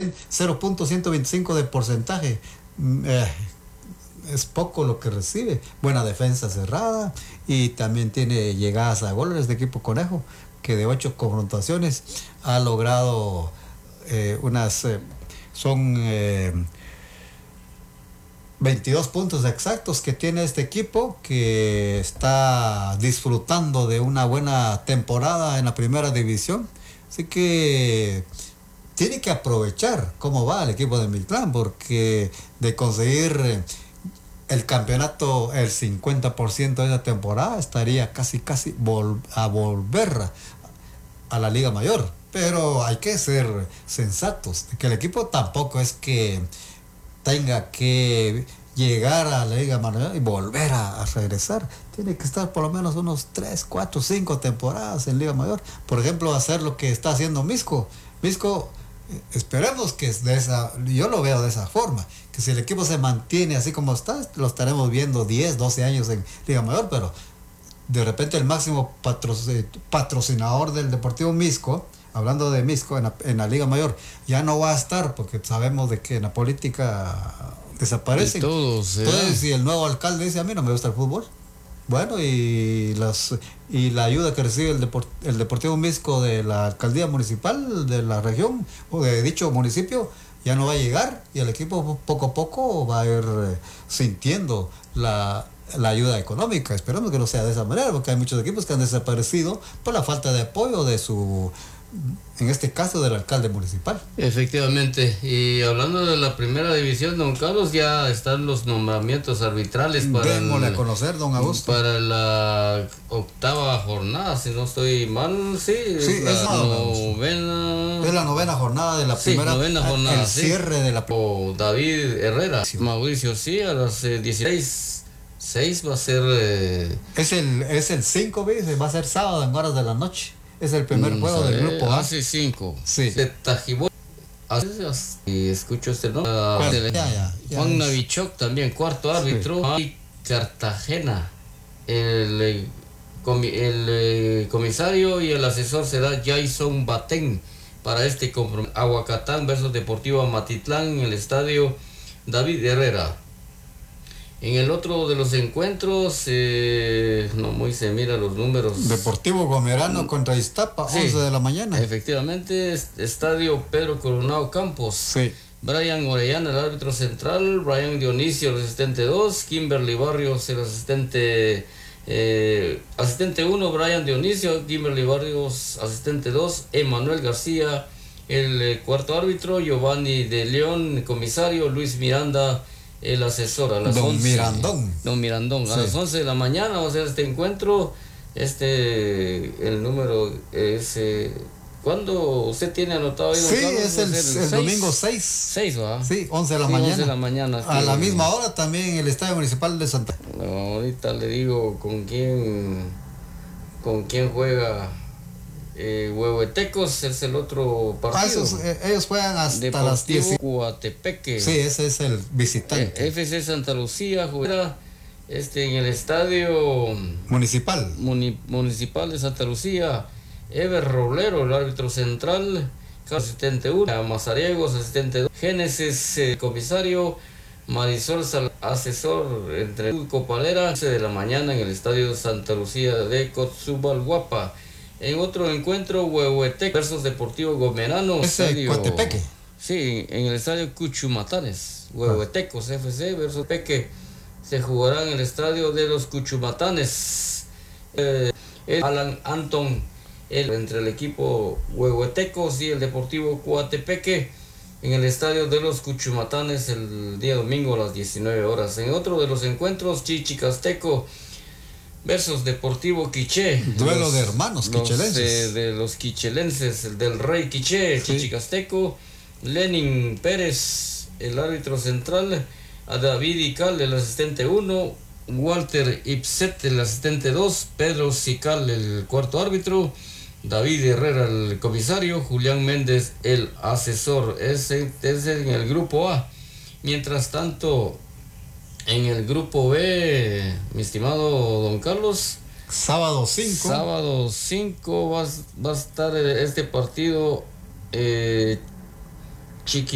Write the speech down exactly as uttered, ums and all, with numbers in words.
cero punto ciento veinticinco de porcentaje. Eh, es poco lo que recibe. Buena defensa cerrada y también tiene llegadas a goles de equipo Conejo, que de ocho confrontaciones ha logrado eh, unas... Eh, son... Eh, veintidós puntos exactos que tiene este equipo, que está disfrutando de una buena temporada en la primera división. Así que tiene que aprovechar cómo va el equipo de Miltlán, porque de conseguir el campeonato, el cincuenta por ciento de esa temporada, estaría casi casi vol- a volver a la Liga Mayor. Pero hay que ser sensatos, que el equipo tampoco es que tenga que llegar a la Liga Mayor y volver a, a regresar. Tiene que estar por lo menos unos tres, cuatro, cinco temporadas en Liga Mayor. Por ejemplo, hacer lo que está haciendo Misco. Misco, eh, esperemos que es de esa, yo lo veo de esa forma, que si el equipo se mantiene así como está, lo estaremos viendo diez, doce años en Liga Mayor, pero de repente el máximo patroc- patrocinador del Deportivo Misco, hablando de Misco en la, en la Liga Mayor, ya no va a estar, porque sabemos de que en la política desaparecen. Todos, ¿eh? Entonces, si el nuevo alcalde dice, a mí no me gusta el fútbol, bueno, y las y la ayuda que recibe el, Depor, el Deportivo Misco de la alcaldía municipal de la región o de dicho municipio ya no va a llegar, y el equipo poco a poco va a ir eh, sintiendo la la ayuda económica. Esperamos que no sea de esa manera, porque hay muchos equipos que han desaparecido por la falta de apoyo de su, en este caso, del alcalde municipal. Efectivamente, y hablando de la primera división, don Carlos, ya están los nombramientos arbitrales para, Démosle el, a conocer, don Augusto. para la octava jornada, si no estoy mal, sí, Sí, es la es nada, novena... Es la novena jornada de la Sí, primera, novena jornada, el sí. cierre de la... O David Herrera, Mauricio, sí, a las eh, dieciséis, seis va a ser... Eh, Es el es el cinco, ¿ves? Va a ser sábado en horas de la noche. Es el primer mm, juego sabe, del grupo A. Hace cinco. Sí. Se tajibó. Y escucho este nombre. ¿Cuál? De- Ya, ya, ya Juan es. Navichok también, cuarto árbitro. Hay Cartagena. El, eh, comi- el eh, comisario y el asesor será Jason Batén para este compromiso. Aguacatán versus Deportivo Amatitlán en el estadio David Herrera. En el otro de los encuentros, eh, no muy se mira los números. Deportivo Gomerano contra Iztapa, Sí, once de la mañana. Efectivamente, estadio Pedro Coronado Campos. Sí. Brian Orellana, el árbitro central. Brian Dionisio, el asistente dos. Kimberly Barrios, el asistente eh, asistente uno. Brian Dionisio. Kimberly Barrios, asistente dos. Emanuel García, el eh, cuarto árbitro. Giovanni de León, comisario. Luis Miranda, el asesor. A las Don once. Mirandón. Don Mirandón. A Sí. las once de la mañana va a ser este encuentro. Este, el número es... Eh, ¿cuándo usted tiene anotado ahí, don Sí, Carlos? es el, Va a ser el seis. domingo seis. seis, ¿va? Sí, once de la Sí, mañana. once de la mañana. A que- la misma hora también en el Estadio Municipal de Santa. No, ahorita le digo con quién con quién juega eh, Huehuetecos, es el otro partido. Ah, esos, eh, ellos juegan hasta Deportivo las diez. Coatepeque. Sí, ese es el visitante. Eh, F C Santa Lucía juega este, en el estadio Municipal. muni- municipal de Santa Lucía. Ever Roblero, el árbitro central. Carlos, asistente uno. Mazariegos, asistente dos. Génesis, eh, comisario. Marisol Sal, asesor. Entre Copalera, once de la mañana en el estadio Santa Lucía de Cotzumalguapa. En otro encuentro, Huehuetec versus Deportivo Gomerano. Ese estadio- Coatepeque. Sí, en el estadio Cuchumatanes. Huehuetecos F C versus Peque. Se jugará en el estadio de los Cuchumatanes. Eh, el Alan Anton, el, entre el equipo Huehuetecos y el Deportivo Coatepeque, en el estadio de los Cuchumatanes el día domingo a las diecinueve horas. En otro de los encuentros, Chichicasteco versus Deportivo Quiché. Duelo Los- de hermanos los, quichelenses. eh, de los quichelenses, el del Rey Quiché, Sí. Chichicasteco. Lenin Pérez, el árbitro central. A David Ical, el asistente uno. Walter Ipset, el asistente dos. Pedro Sical, el cuarto árbitro. David Herrera, el comisario. Julián Méndez, el asesor. Ese es en el grupo A. Mientras tanto, en el grupo B, mi estimado don Carlos, Sábado cinco. sábado cinco va, va a estar este partido. Eh, Chiqui